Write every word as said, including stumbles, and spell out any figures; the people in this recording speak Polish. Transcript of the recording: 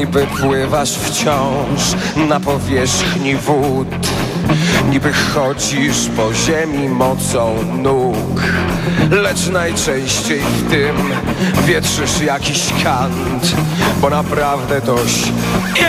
Niby pływasz wciąż na powierzchni wód, niby chodzisz po ziemi mocą nóg, lecz najczęściej w tym wietrzysz jakiś kant, bo naprawdę dość